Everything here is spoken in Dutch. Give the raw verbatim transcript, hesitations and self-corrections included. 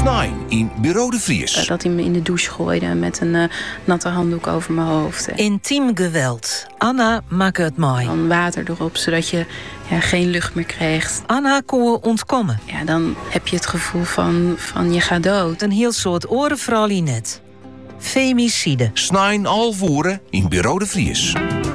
Snijn in Bureau de Vries. Uh, dat hij me in de douche gooide met een uh, natte handdoek over mijn hoofd. Intiem geweld. Anna maakt het mooi. Dan water erop, zodat je ja, geen lucht meer kreeg. Anna kon ontkomen. Ja, dan heb je het gevoel van, van je gaat dood. Een heel soort orenvrouwlie net. Femicide. Snijn alvoeren in Bureau de Vries.